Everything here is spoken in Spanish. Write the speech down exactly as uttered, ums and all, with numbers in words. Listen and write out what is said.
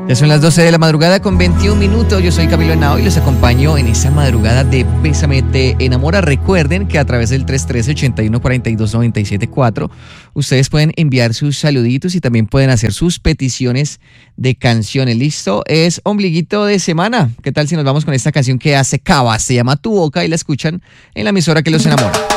Ya son las doce de la madrugada con veintiún minutos. Yo soy Camilo Henao y los acompaño en esa madrugada de Bésame Te Enamora. Recuerden que a través del tres uno tres, ocho uno cuatro dos, nueve siete cuatro ustedes pueden enviar sus saluditos y también pueden hacer sus peticiones de canciones. Listo, es ombliguito de semana. ¿Qué tal si nos vamos con esta canción que hace Cava? Se llama Tu Boca y la escuchan en la emisora que los enamora.